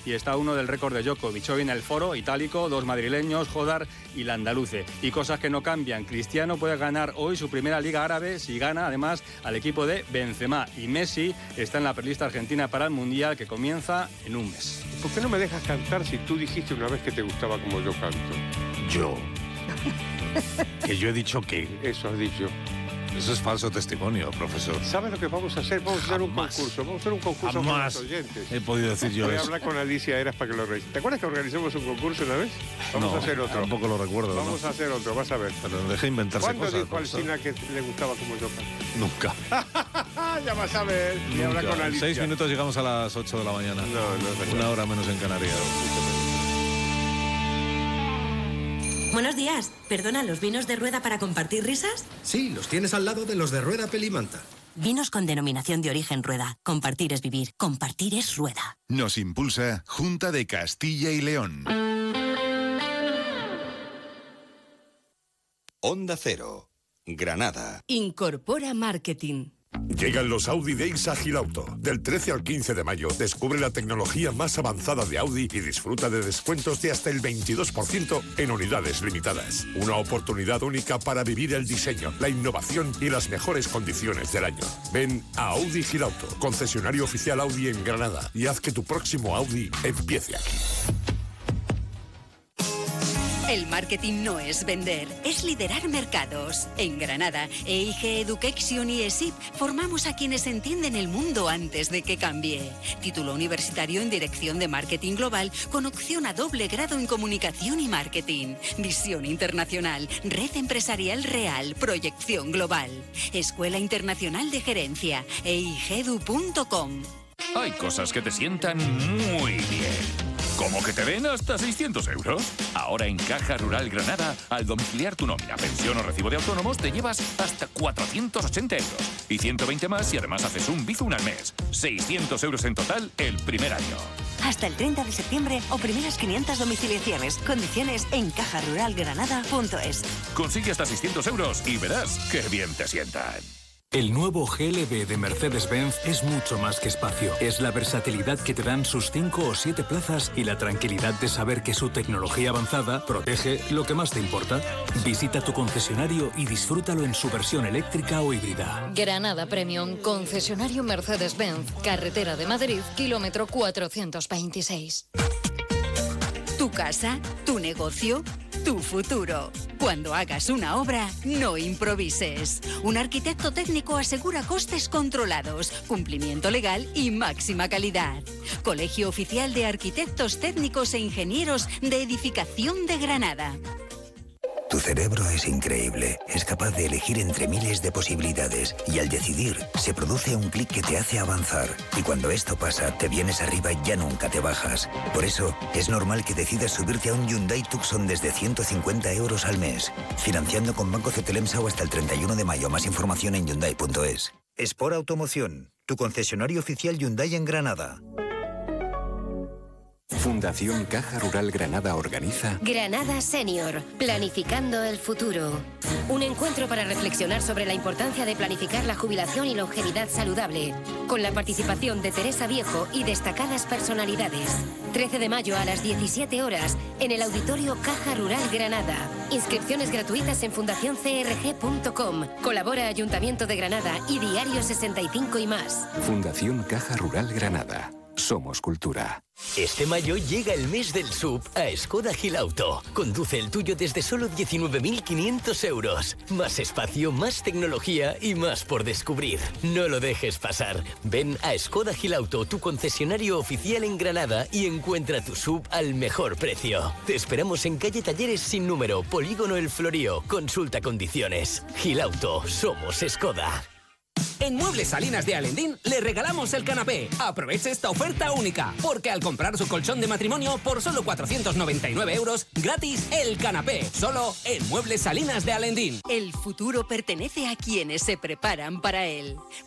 y está uno del récord de Djokovic. Hoy en el foro itálico, 2 madrileños, Jodar y Landaluce. Y cosas que no cambian. Cristiano puede ganar hoy su primera Liga Árabe si gana además al equipo de Benzema. Y Messi está en la prelista argentina para el Mundial que comienza en un mes. ¿Por qué no me dejas cantar si tú dijiste una vez que te gustaba como yo canto? Yo. Que yo he dicho que... Eso has dicho. Eso es falso testimonio, profesor. ¿Sabes lo que vamos a hacer? Vamos a hacer un concurso. Vamos a hacer un concurso con los oyentes. He podido decir yo Voy a eso. hablar con Alicia Eras para que lo organice. ¿Te acuerdas que organizamos un concurso una vez? Vamos a hacer otro. Tampoco lo recuerdo. Vamos a hacer otro, vas a ver. Pero dejé inventarse ¿Cuándo cosas. dijo Alsina que le gustaba como yo canto? Nunca. Ya vas a ver. Y habla con Alicia. 6 minutos llegamos a las 8 de la mañana. No. Una hora menos en Canarias. Buenos días. Perdona, ¿los vinos de Rueda para compartir risas? Sí, los tienes al lado de los de Rueda Pelimanta. Vinos con denominación de origen Rueda. Compartir es vivir. Compartir es Rueda. Nos impulsa Junta de Castilla y León. Onda Cero, Granada. Incorpora Marketing. Llegan los Audi Days a Gilauto. Del 13 al 15 de mayo, descubre la tecnología más avanzada de Audi y disfruta de descuentos de hasta el 22% en unidades limitadas. Una oportunidad única para vivir el diseño, la innovación y las mejores condiciones del año. Ven a Audi Gilauto, concesionario oficial Audi en Granada, y haz que tu próximo Audi empiece aquí. El marketing no es vender, es liderar mercados. En Granada, EIG Education y ESIP formamos a quienes entienden el mundo antes de que cambie. Título universitario en Dirección de Marketing Global con opción a doble grado en Comunicación y Marketing. Visión internacional, red empresarial real, proyección global. Escuela Internacional de Gerencia, eigedu.com. Hay cosas que te sientan muy bien. ¿Cómo que te den hasta 600 euros? Ahora en Caja Rural Granada, al domiciliar tu nómina, pensión o recibo de autónomos, te llevas hasta 480 euros. Y 120 más y además haces un Bizum al mes. 600 euros en total el primer año. Hasta el 30 de septiembre o primeras 500 domiciliaciones. Condiciones en cajaruralgranada.es. Consigue hasta 600 euros y verás qué bien te sientan. El nuevo GLB de Mercedes-Benz es mucho más que espacio. Es la versatilidad que te dan sus 5 o 7 plazas y la tranquilidad de saber que su tecnología avanzada protege lo que más te importa. Visita tu concesionario y disfrútalo en su versión eléctrica o híbrida. Granada Premium, concesionario Mercedes-Benz, carretera de Madrid, kilómetro 426. Tu casa, tu negocio, tu futuro. Cuando hagas una obra, no improvises. Un arquitecto técnico asegura costes controlados, cumplimiento legal y máxima calidad. Colegio Oficial de Arquitectos Técnicos e Ingenieros de Edificación de Granada. Tu cerebro es increíble, es capaz de elegir entre miles de posibilidades y al decidir se produce un clic que te hace avanzar y cuando esto pasa te vienes arriba y ya nunca te bajas. Por eso es normal que decidas subirte a un Hyundai Tucson desde 150 euros al mes, financiando con Banco Cetelemsau hasta el 31 de mayo. Más información en Hyundai.es. Sport Automoción, tu concesionario oficial Hyundai en Granada. Fundación Caja Rural Granada organiza Granada Senior, Planificando el Futuro. Un encuentro para reflexionar sobre la importancia de planificar la jubilación y longevidad saludable, con la participación de Teresa Viejo y destacadas personalidades. 13 de mayo a las 17 horas en el Auditorio Caja Rural Granada. Inscripciones gratuitas en fundacioncrg.com. Colabora Ayuntamiento de Granada y Diario 65 y más. Fundación Caja Rural Granada. Somos cultura. Este mayo llega el mes del SUV a Skoda Gilauto. Conduce el tuyo desde solo 19.500 euros. Más espacio, más tecnología y más por descubrir. No lo dejes pasar. Ven a Skoda Gilauto, tu concesionario oficial en Granada y encuentra tu SUV al mejor precio. Te esperamos en calle Talleres sin número, Polígono El Florío. Consulta condiciones. Gilauto, somos Skoda. En Muebles Salinas de Alendín le regalamos el canapé. Aproveche esta oferta única, porque al comprar su colchón de matrimonio por solo 499 euros, gratis el canapé. Solo en Muebles Salinas de Alendín. El futuro pertenece a quienes se preparan para él.